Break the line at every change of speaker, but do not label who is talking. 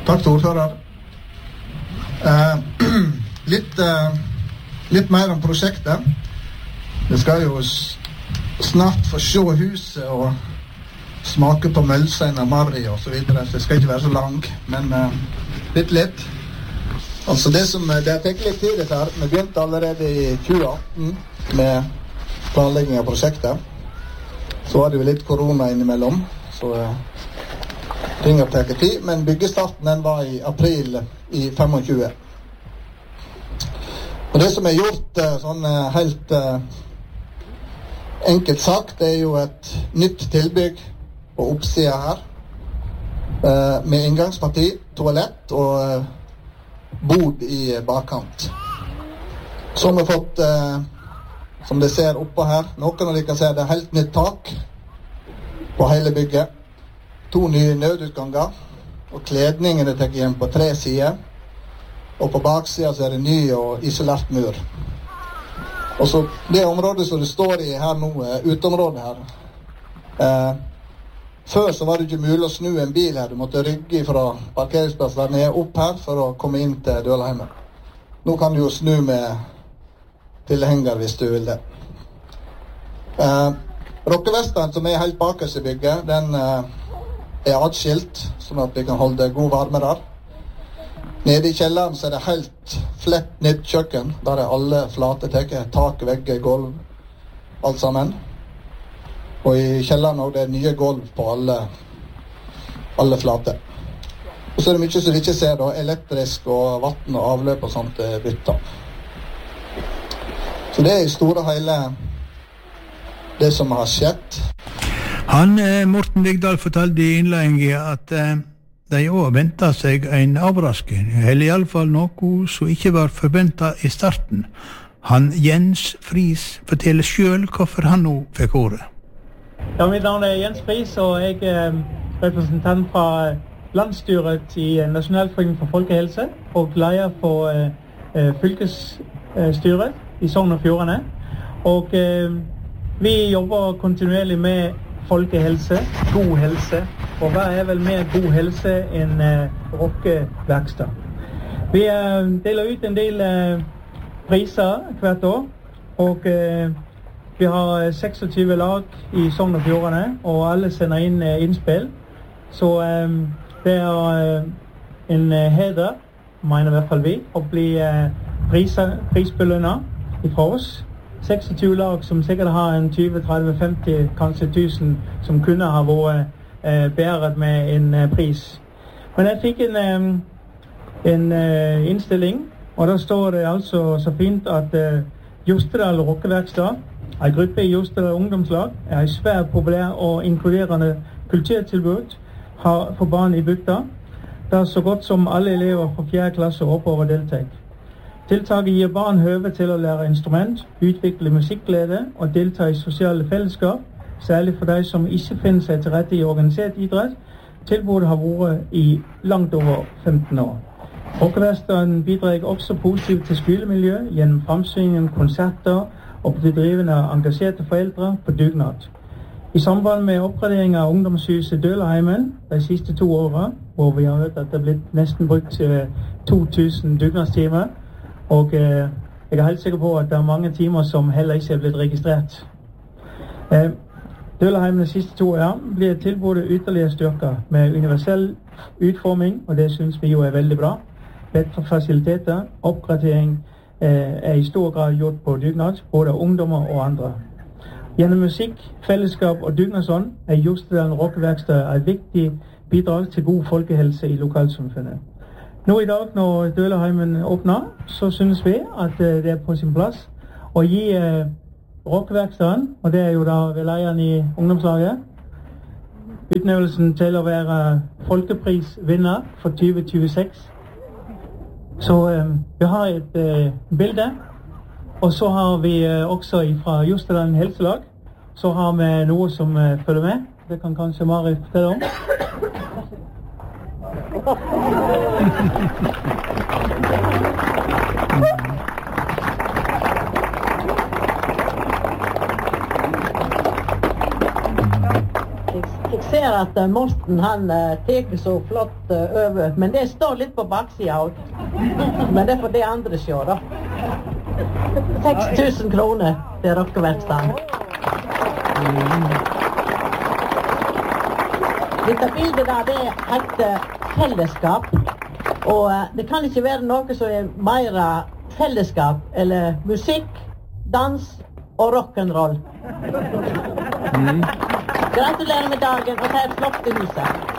Takk til ordfører. Litt mer om prosjektet. Det skal jo snart få se huset og smake på mølsein og marri og så videre, så det skal ikke være så lang, men litt. Altså det har tatt litt tid dette her. Vi begynte allerede i 2018 med planlegging av prosjektet. Så var det jo litt korona innimellom, så ting har tatt tid, men byggestarten den var i april i 25. Og det som er gjort sånn helt enkelt sagt, det er jo et nytt tilbygg på oppsida her, med inngangsparti, toalett og bod i bakkant. Så har vi fått, som dere ser oppå her, noen av dere kan se det er helt nytt tak på hele bygget. 2 nye nødutganger, og kledningen er tatt igjen på 3 sider, og på baksiden så er det ny og isolert mur. Og så det området som det står i her nå, utområdet her, før så var det ikke mulig å snu en bil her, du måtte rygge fra parkeringsplassen der nede opp her for å komme inn til Døleheimen. Nå kan du jo snu med tilhenger hvis du vil det. Rockeverkstedet som er helt bakerst i bygget, den er atskilt, sånn at vi kan holde god varme der. Nede i kjelleren så er det helt flett nytt kjøkken, der er alle flate teker, tak, vegger, gulv, alt sammen. Og i kjelleren også det er nye gulv på alle flate. Og så er det mye som vi ikke ser da, elektrisk og vatten og avløp og sånt bytta. Så det er i store hele det som har skjedd.
Morten Vigdal fortalte i innledningen at de også ventet seg en overrasking, eller i alle fall noe som ikke var forventet i starten. Jens Friis forteller selv hvorfor han nå fikk ordet.
Ja, mitt navn er Jens Friis, og jeg er representant fra landsstyret i Nasjonalforeningen for Folkehelse, og leder for fylkesstyret i Sogn og Fjordane. Og vi jobber kontinuerlig med folkehelse, god helse, og hva er vel mer god helse enn rockeverksted? Vi deler ut en del priser hvert år, og vi har 26 lag i Sogn og Fjordane, og alle sender inn innspill. Så det er en heder, mener i hvert fall vi, å bli prisbelønnet fra oss. 26 lag som sikkert har en 20, 30, 50, kanskje 1000 som kunne ha vært bæret med en pris. Men jeg fikk en innstilling, og da står det altså så fint at Jostedal Rockeverksted, en gruppe i Jostedal ungdomslag, er en svært populær og inkluderende kulturtilbud for barn i bygda, der så godt som alle elever fra 4. klasse oppover deltar. Tiltaket gir barn høve til å lære instrument, utvikle musikkglede og delta i sosiale fellesskap, særlig for de som ikke finner seg til rette i organisert idrett. Tilbudet har vært i langt over 15 år. Rockeverkstedet bidrar også positivt til skolemiljø gjennom framsyningen, konserter og bedrivende av engasjerte foreldre på dugnad. I samband med oppgradering av ungdomshuset Døleheimen de siste 2 årene, hvor vi har hørt at det er blitt nesten brukt 2000 dugnadstimer, og jeg er helt sikker på at det er mange timer som heller ikke er blitt registrert. Døleheimen de siste 2 år blir tilbudet ytterligere styrket med universell utforming, og det synes vi jo er veldig bra. Bedre fasiliteter, oppgradering er i stor grad gjort på dugnad, både av ungdommer og andre. Gjennom musikk, fellesskap og dugnadsånd er Jostedal Rockeverksted et viktig bidrag til god folkehelse i lokalsamfunnet. Nå i dag, når Døleheimen åpner, så synes vi at det er på sin plass å gi Rockeverkstedet, og det er jo da ved lederen i ungdomslaget, utnevnelsen til å være folkeprisvinner for 2026. Så vi har et bilde, og så har vi også fra Jostedal Helselag, så har vi noe som følger med. Det kan kanskje Marit fortelle om.
Jeg ser at Morten han teker så flott over, men det står litt på baksida også. Men det får det andre se da. 6 000 kroner til rockeverkstaden. Dette bildet der, det heter fellesskap. Og det kan ikke være noe som mer fellesskap, eller musikk, dans og rock'n'roll. Gratulerer med dagen, og ta et flott i huset.